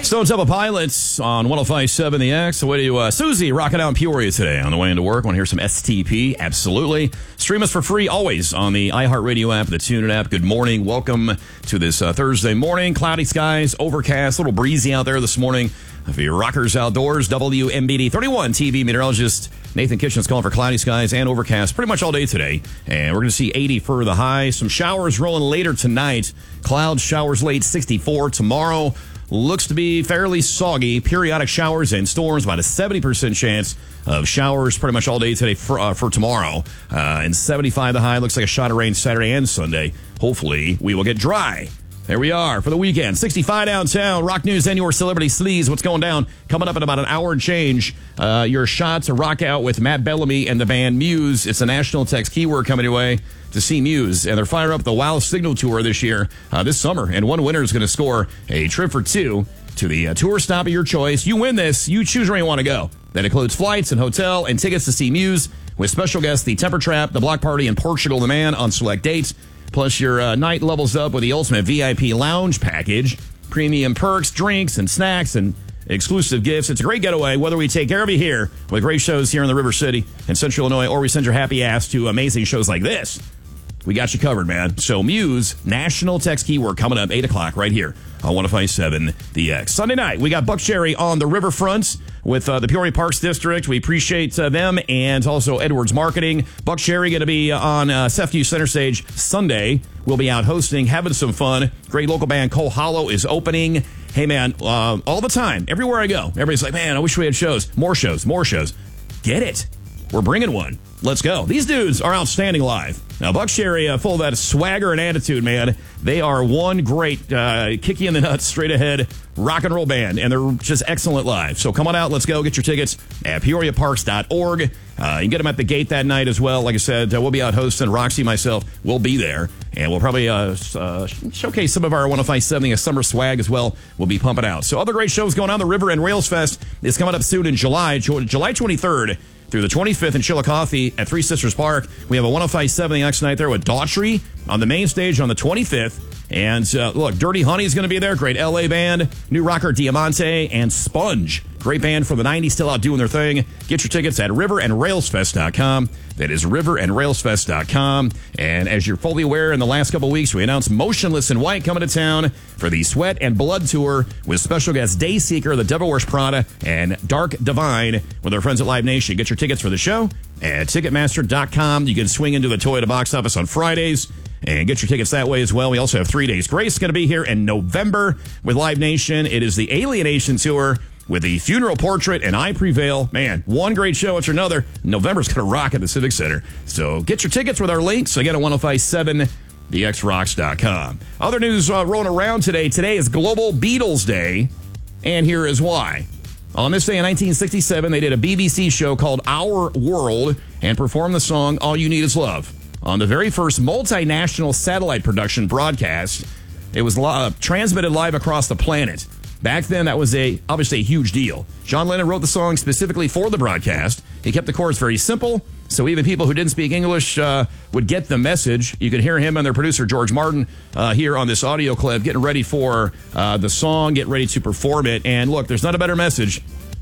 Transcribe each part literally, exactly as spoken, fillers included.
Stone Temple Pilots on one oh five point seven The X. The way to uh, Susie rocking out in Peoria today on the way into work. Want to hear some S T P? Absolutely. Stream us for free always on the iHeartRadio app, the TuneIn app. Good morning. Welcome to this uh, Thursday morning. Cloudy skies, overcast, a little breezy out there this morning. For your rockers outdoors, W M B D thirty-one T V meteorologist Nathan Kitchen's calling for cloudy skies and overcast pretty much all day today. And we're going to see eighty for the high. Some showers rolling later tonight. Clouds, showers late, sixty-four tomorrow. Looks to be fairly soggy. Periodic showers and storms, about a seventy percent chance of showers pretty much all day today for, uh, for tomorrow. Uh, and seventy-five the high. Looks like a shot of rain Saturday and Sunday. Hopefully, we will get dry. There we are for the weekend. sixty-five downtown. Rock news and your celebrity sleaze. What's going down? Coming up in about an hour and change. Uh, your shot to rock out with Matt Bellamy and the band Muse. It's a national text keyword coming your way to see Muse. And they're firing up the Wow Signal Tour this year, uh, this summer. And one winner is going to score a trip for two to the uh, tour stop of your choice. You win this. You choose where you want to go. That includes flights and hotel and tickets to see Muse with special guests, the Temper Trap, the Block Party, and Portugal the Man on select dates. Plus, your uh, night levels up with the ultimate V I P lounge package, premium perks, drinks, and snacks, and exclusive gifts. It's a great getaway, whether we take care of you here with great shows here in the River City in Central Illinois, or we send your happy ass to amazing shows like this. We got you covered, man. So Muse, national text keyword coming up, eight o'clock right here on one oh five point seven The X. Sunday night, we got Buck Cherry on the riverfront with uh, the Peoria Parks District. We appreciate uh, them and also Edwards Marketing. Buck Cherry going to be on uh, S F U Center Stage Sunday. We'll be out hosting, having some fun. Great local band Coal Hollow is opening. Hey, man, uh, all the time, everywhere I go, everybody's like, man, I wish we had shows. More shows, more shows. Get it. We're bringing one. Let's go. These dudes are outstanding live. Now, Buck Cherry, uh, full of that swagger and attitude, man. They are one great, uh, kick you in the nuts, straight ahead rock and roll band, and they're just excellent live. So come on out. Let's go. Get your tickets at peoria parks dot org. Uh, you can get them at the gate that night as well. Like I said, uh, we'll be out hosting. Roxy, myself, will be there, and we'll probably uh, uh, showcase some of our one oh five point seven summer swag as well. We'll be pumping out. So other great shows going on. The River and Rails Fest is coming up soon in July, July twenty-third. Through the twenty-fifth in Chillicothe at Three Sisters Park. We have a one oh five point seven The X night there with Daughtry on the main stage on the twenty-fifth. And uh, look, Dirty Honey is going to be there. Great L A band. New rocker Diamante and Sponge. Great band from the nineties, still out doing their thing. Get your tickets at river and rails fest dot com. That is river and rails fest dot com. And as you're fully aware, in the last couple of weeks, we announced Motionless in White coming to town for the Sweat and Blood Tour with special guests Dayseeker, The Devil Wears Prada, and Dark Divine with our friends at Live Nation. Get your tickets for the show at ticketmaster dot com. You can swing into the Toyota box office on Fridays and get your tickets that way as well. We also have Three Days Grace going to be here in November with Live Nation. It is the Alienation Tour with the Funeral Portrait and I Prevail. Man, one great show after another. November's going to rock at the Civic Center. So get your tickets with our links. Again, at one oh five point seven the x rocks dot com. Other news uh, rolling around today. Today is Global Beatles Day, and here is why. On this day in nineteen sixty-seven, they did a B B C show called Our World and performed the song All You Need Is Love. On the very first multinational satellite production broadcast, it was uh, transmitted live across the planet. Back then, that was a obviously a huge deal. John Lennon wrote the song specifically for the broadcast. He kept the chorus very simple, so even people who didn't speak English uh, would get the message. You could hear him and their producer, George Martin, uh, here on this audio clip, getting ready for uh, the song, getting ready to perform it. And look, there's not a better message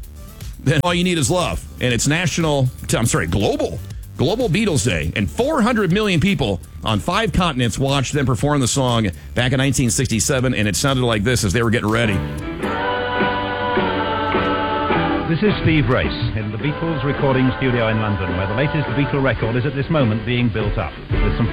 than All You Need Is Love. And it's national, I'm sorry, global. Global Beatles Day, and four hundred million people on five continents watched them perform the song back in nineteen sixty-seven, and it sounded like this as they were getting ready. This is Steve Race in the Beatles recording studio in London, where the latest Beatle record is at this moment being built up. With some